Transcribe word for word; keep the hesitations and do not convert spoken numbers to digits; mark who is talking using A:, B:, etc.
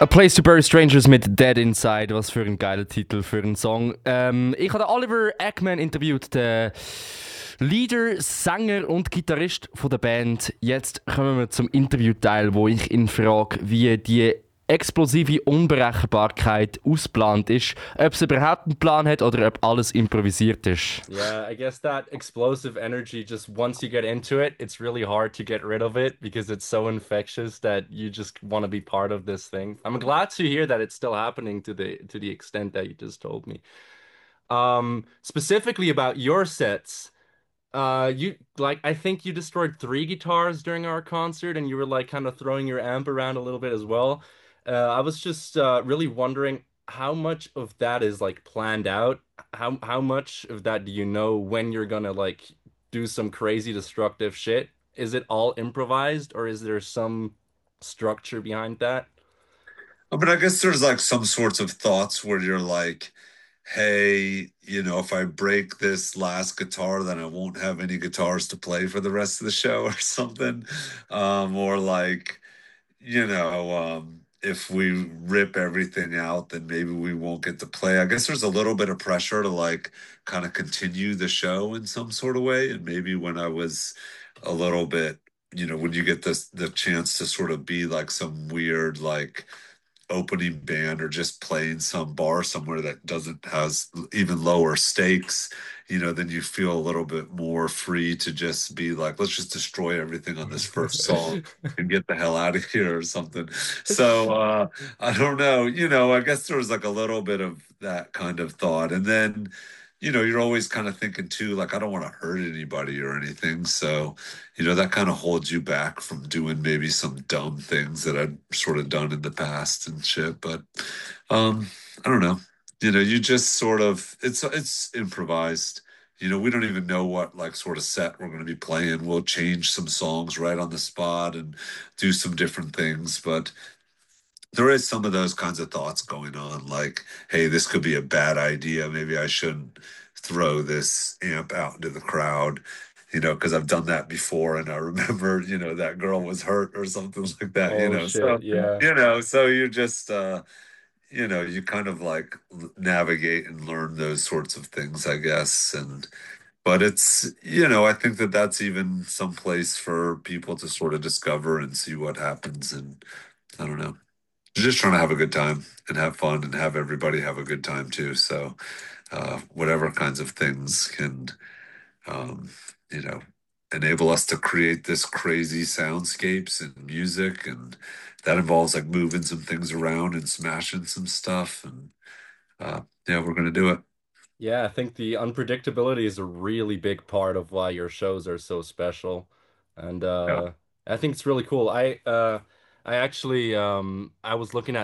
A: A Place to Bury Strangers mit Dead Inside. Was für ein geiler Titel für einen Song. Ähm, ich habe Oliver Eggman interviewt, den Leader, Sänger und Gitarrist von der Band. Jetzt kommen wir zum Interviewteil, wo ich ihn frage, wie die explosive Unberechenbarkeit ausplant ist, ob es überhaupt einen Plan hat oder ob alles improvisiert ist.
B: Yeah, I guess that explosive energy, just once you get into it, it's really hard to get rid of it because it's so infectious that you just want to be part of this thing. I'm glad to hear that it's still happening to the to the extent that you just told me. Um, specifically about your sets, uh, you like I think you destroyed three guitars during our concert and you were like kind of throwing your amp around a little bit as well. Uh, I was just uh, really wondering how much of that is like planned out. How how much of that do you know when you're gonna like do some crazy destructive shit? Is it all improvised or is there some structure behind that?
C: I mean, I guess there's like some sorts of thoughts where you're like, hey, you know, if I break this last guitar, then I won't have any guitars to play for the rest of the show or something. Um, or like, you know, um, if we rip everything out, then maybe we won't get to play. I guess there's a little bit of pressure to like kind of continue the show in some sort of way. And maybe when I was a little bit, you know, when you get this the chance to sort of be like some weird like opening band or just playing some bar somewhere that doesn't has even lower stakes, you know, then you feel a little bit more free to just be like, let's just destroy everything on this first song and get the hell out of here or something. So uh I don't know, you know, I guess there was like a little bit of that kind of thought. And then, you know, you're always kind of thinking too, like, I don't want to hurt anybody or anything. So, you know, that kind of holds you back from doing maybe some dumb things that I'd sort of done in the past and shit. But um, I don't know. You know, you just sort of it's it's improvised. You know, we don't even know what like sort of set we're going to be playing. We'll change some songs right on the spot and do some different things, but there is some of those kinds of thoughts going on, like, hey, this could be a bad idea. Maybe I shouldn't throw this amp out into the crowd, you know, because I've done that before. And I remember, you know, that girl was hurt or something like that, you
B: Oh
C: know. So,
B: shit, yeah.
C: you know, so you just, uh, you know, you kind of like navigate and learn those sorts of things, I guess. And, but it's, you know, I think that that's even some place for people to sort of discover and see what happens. And I don't know, just trying to have a good time and have fun and have everybody have a good time too. So, uh, whatever kinds of things can, um, you know, enable us to create this crazy soundscapes and music, and that involves like moving some things around and smashing some stuff. And uh, yeah, we're gonna do it.
B: Yeah, I think the unpredictability is a really big part of why your shows are so special. And
C: Yeah.
B: uh I think it's really cool. I uh I actually um I was looking at